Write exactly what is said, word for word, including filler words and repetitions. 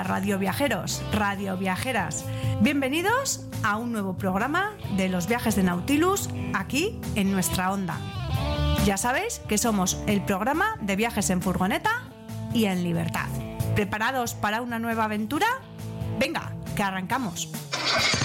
Hola radioviajeros, radioviajeras. Bienvenidos a un nuevo programa de los viajes de Nautilus aquí en nuestra onda. Ya sabéis que somos el programa de viajes en furgoneta y en libertad. ¿Preparados para una nueva aventura? Venga, que arrancamos.